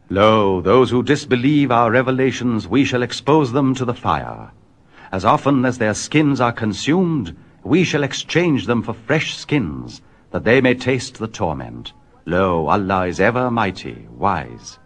Lo, those who disbelieve our revelations, we shall expose them to the fire. As often as their skins are consumed, we shall exchange them for fresh skins, that they may taste the torment. Lo, Allah is ever mighty, wise.